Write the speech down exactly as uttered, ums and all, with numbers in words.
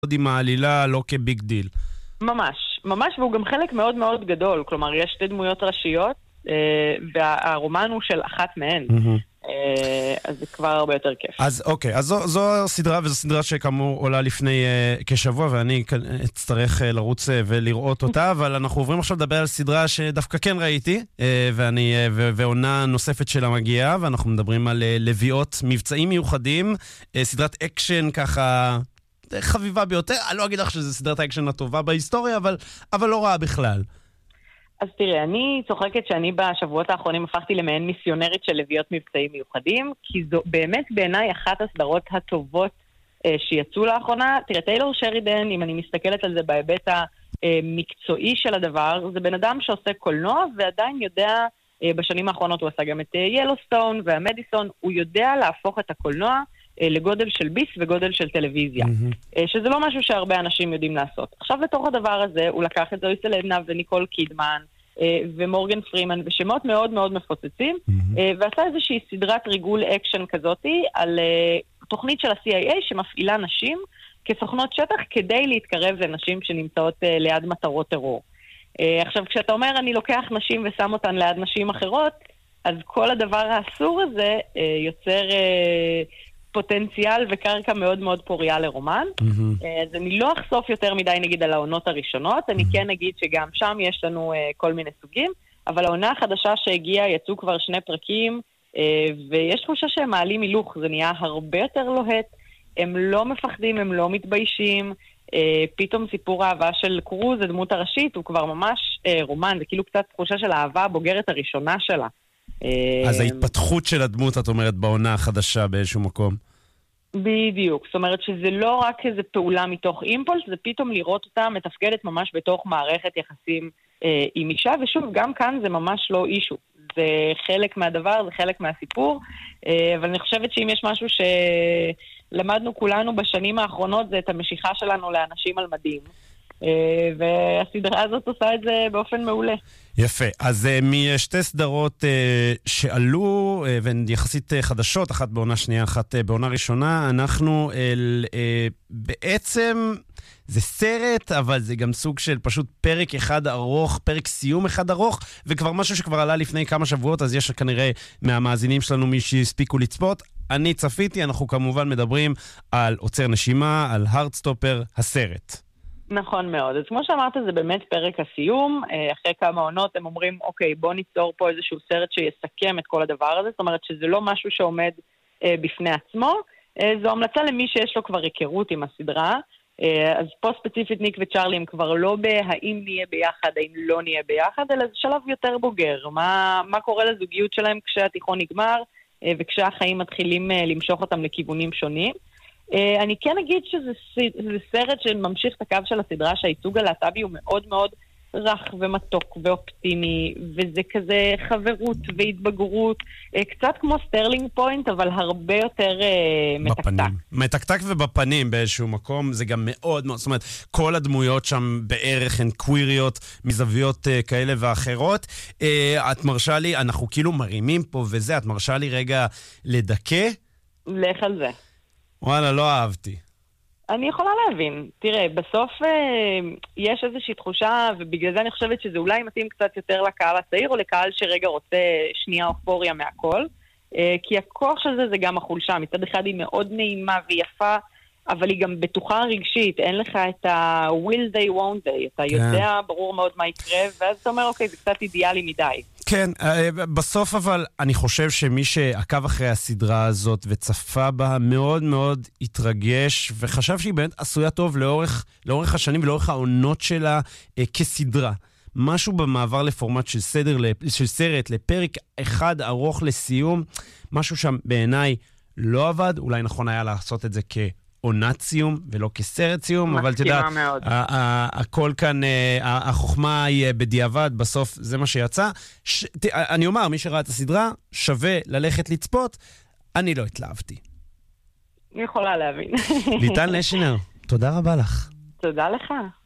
עם העלילה לא כביג דיל. ממש, ממש, והוא גם חלק מאוד מאוד גדול, כלומר יש שתי דמויות ראשיות, והרומן הוא של אחת מהן, אז זה כבר הרבה יותר כיף. אז אוקיי, אז זו, זו סדרה, וזו סדרה שכאמור עולה לפני uh, כשבוע, ואני אצטרך uh, לרוץ uh, ולראות אותה, אבל אנחנו עוברים עכשיו לדבר על סדרה שדווקא כן ראיתי, uh, ואני, uh, ו- ועונה נוספת שלה מגיעה, ואנחנו מדברים על uh, לביאות מבצעים מיוחדים, uh, סדרת אקשן ככה חביבה ביותר, אני לא אגיד לך שזו סדרת האקשן הטובה בהיסטוריה, אבל, אבל לא רעה בכלל. אז תראה, אני צוחקת שאני בשבועות האחרונים הפכתי למעין מיסיונרית של לביאות מבצעים מיוחדים, כי זו באמת בעיניי אחת הסדרות הטובות אה, שיצאו לאחרונה. תראה, טיילור שרידן, אם אני מסתכלת על זה בהיבט המקצועי של הדבר, זה בן אדם שעושה קולנוע ועדיין יודע, אה, בשנים האחרונות הוא עשה גם את ילוסטון והמדיסון, הוא יודע להפוך את הקולנוע אה, לגודל של ביס וגודל של טלוויזיה, mm-hmm. אה, שזה לא משהו שהרבה אנשים יודעים לעשות. עכשיו לתוך הדבר הזה הוא לקח את זוהי סלדנה וניקול קידמן, ומורגן פרימן, ושמות מאוד מאוד מפוצצים, mm-hmm. ועשה איזושהי סדרת ריגול אקשן כזאתי על תוכנית של ה-סי איי איי שמפעילה נשים כסוכנות שטח כדי להתקרב לנשים שנמצאות ליד מטרות טרור. עכשיו, כשאתה אומר אני לוקח נשים ושם אותן ליד נשים אחרות, אז כל הדבר האסור הזה יוצר פוטנציאל וקרקע מאוד מאוד פוריה לרומן. Mm-hmm. אז אני לא אחשוף יותר מדי נגיד על העונות הראשונות, אני mm-hmm. כן אגיד שגם שם יש לנו uh, כל מיני סוגים, אבל העונה החדשה שהגיעה יצאו כבר שני פרקים, uh, ויש תחושה שהם מעלים הילוך, זה נהיה הרבה יותר לוהט, הם לא מפחדים, הם לא מתביישים, uh, פתאום סיפור האהבה של קרוז, הדמות הראשית, הוא כבר ממש uh, רומן, זה כאילו קצת תחושה של האהבה הבוגרת הראשונה שלה. אז ההתפתחות של הדמות, את אומרת, בעונה החדשה באיזשהו מקום. בדיוק, זאת אומרת שזה לא רק איזו פעולה מתוך אימפולס, זה פתאום לראות אותה מתפקדת ממש בתוך מערכת יחסים אה, עם אישה, ושוב, גם כאן זה ממש לא אישו. זה חלק מהדבר, זה חלק מהסיפור, אה, אבל אני חושבת שאם יש משהו שלמדנו כולנו בשנים האחרונות, זה את המשיכה שלנו לאנשים על מדים. והסדרה הזאת עושה את זה באופן מעולה. יפה. אז משתי סדרות שעלו, והן יחסית חדשות, אחת בעונה שנייה, אחת בעונה ראשונה, אנחנו בעצם, זה סרט, אבל זה גם סוג של פשוט פרק אחד ארוך, פרק סיום אחד ארוך, וכבר משהו שכבר עלה לפני כמה שבועות, אז יש כנראה מהמאזינים שלנו מי שהספיקו לצפות. אני צפיתי, אנחנו כמובן מדברים על עוצר נשימה, על הארדסטופר, הסרט. נכון מאוד. אז כמו שאמרת, זה באמת פרק הסיום. אחרי כמה עונות הם אומרים, אוקיי, בוא ניצור פה איזשהו סרט שיסכם את כל הדבר הזה. זאת אומרת שזה לא משהו שעומד אה, בפני עצמו. אה, זו המלצה למי שיש לו כבר היכרות עם הסדרה. אה, אז פה ספציפית ניק וצ'רלי הם כבר לא בהאם נהיה ביחד, האם לא נהיה ביחד, אלא זה שלב יותר בוגר. מה, מה קורה לזוגיות שלהם כשהתיכון נגמר, אה, וכשהחיים מתחילים אה, למשוך אותם לכיוונים שונים. אני כן אגיד שזה סרט שממשיך את הקו של הסדרה, שהייצוג הלהט"בי הוא מאוד מאוד רך ומתוק ואופטימי, וזה כזה חברות והתבגרות, קצת כמו סטרלינג פוינט, אבל הרבה יותר מתקתק. בפנים. מתקתק ובפנים באיזשהו מקום, זה גם מאוד מאוד, זאת אומרת, כל הדמויות שם בערך הן קוויריות, מזוויות כאלה ואחרות. את מרשה לי, אנחנו כאילו מרימים פה וזה, את מרשה לי רגע לדכא? לך על זה. וואלה, לא אהבתי. אני יכולה להבין. תראה, בסוף אה, יש איזושהי תחושה, ובגלל זה אני חושבת שזה אולי מתאים קצת יותר לקהל הצעיר, או לקהל שרגע רוצה שנייה אופוריה מהכל, אה, כי הכוח של זה זה גם החולשה. מצד אחד היא מאוד נעימה ויפה, אבל היא גם בטוחה רגשית. אין לך את ה-will they won't they. אתה יודע ברור מאוד מה יקרה, ואז אתה אומר, אוקיי, זה קצת אידיאלי מדי. כן, בסוף אבל אני חושב שמי שעקב אחרי הסדרה הזאת וצפה בה מאוד מאוד התרגש, וחשב שהיא באמת עשויה טוב לאורך, לאורך השנים ולאורך העונות שלה אה, כסדרה. משהו במעבר לפורמט של, סדר, של סרט לפרק אחד ארוך לסיום, משהו שם בעיניי לא עבד, אולי נכון היה לעשות את זה כ... עונת סיום ולא כסרט סיום, אבל תדע, הכל כאן, החוכמה היא בדיעבד, בסוף זה מה שיצא. אני אומר, מי שראה את הסדרה, שווה ללכת לצפות, אני לא התלהבתי. אני יכולה להבין. ליטל נשינר, תודה רבה לך. תודה לך.